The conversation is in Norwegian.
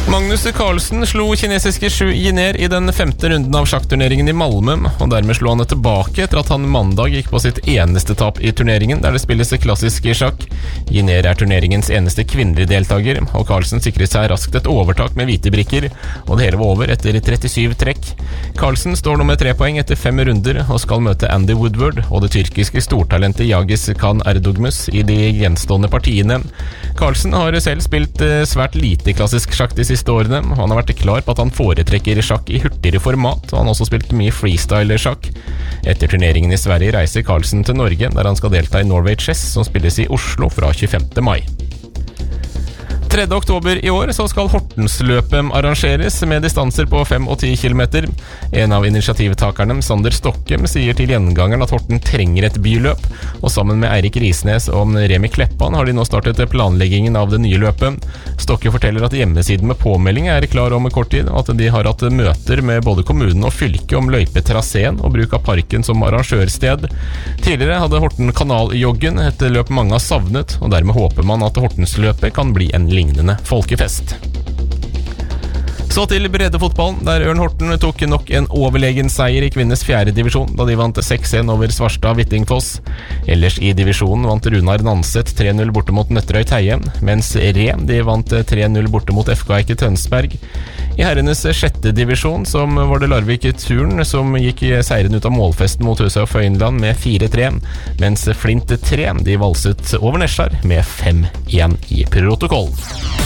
Magnus Carlsen slo kinesiske Xu Yiner i den 5. runden av sjakkturneringen i Malmö, og dermed slo han tilbake etter at han mandag gikk på sitt eneste tap i turneringen, der det spilles klassisk sjakk. Yiner turneringens eneste kvinnelige deltaker, og Carlsen sikret seg raskt et overtak med hvite brikker, og det hele var over etter 37 trekk. Carlsen står nå med 3 poeng etter 5 runder, og skal møte Andy Woodward og det tyrkiske stortalentet Yagis Khan Erdogmus i de gjenstående partiene. Carlsen har selv spilt svært lite klassisk sjakk de siste årene, og han har vært klar på at han foretrekker sjakk i hurtigere format, og han har også spilt mye freestyle-sjakk. Etter turneringen i Sverige reiser Carlsen til Norge, der han skal delta i Norway Chess, som spilles i Oslo fra 25. mai. 3. oktober i år så skal Hortensløpet arrangeres med distanser på 5 og 10 kilometer. En av initiativtakerne, Sander Stokkem, sier til Gjengangeren at Horten trenger et byløp, og sammen med Eirik Risnes og Remi Kleppan har de nå startet planleggingen av det nye løpet. Stokke forteller at hjemmesiden med påmelding er klar om kort tid, og at de har hatt møter med både kommunen og fylket om løypetraseen og bruk av parken som arrangørsted. Tidligere hadde Horten Kanaljoggen et løp mange har savnet, og dermed håper man at Hortensløpet kan bli en lignende folkefest. Så til breddefotballen, der Ørn Horten tok nok en overlegen seier i kvinnes 4. divisjon, da de vant 6-1 over Svarstad Hvittingfoss. Ellers i divisjonen vant Runar Nanset 3-0 borte mot Nøtterøy Teie, mens Re de vant 3-0 borte mot FK Eike Tønsberg. I herrenes 6. divisjon som var det Larvik Turn som gikk seieren ut av målfesten mot Huset og Føynland med 4-3, mens Flint 3 de valset over Nesjar med 5-1 i protokoll.